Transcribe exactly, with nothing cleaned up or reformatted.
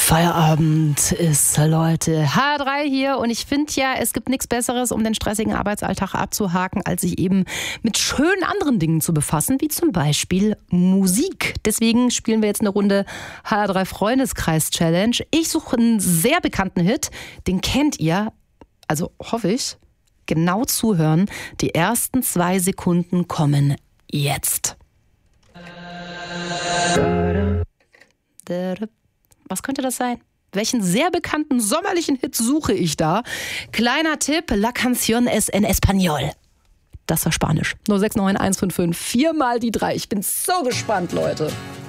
Feierabend ist, Leute. H drei hier und ich finde ja, es gibt nichts Besseres, um den stressigen Arbeitsalltag abzuhaken, als sich eben mit schönen anderen Dingen zu befassen, wie zum Beispiel Musik. Deswegen spielen wir jetzt eine Runde H drei Freundeskreis Challenge. Ich suche einen sehr bekannten Hit, den kennt ihr, also hoffe ich. Genau zuhören. Die ersten zwei Sekunden kommen jetzt. Was könnte das sein? Welchen sehr bekannten sommerlichen Hit suche ich da? Kleiner Tipp, La Canción es en Español. Das war Spanisch. null sechs neun eins fünf fünf, viermal die drei. Ich bin so gespannt, Leute.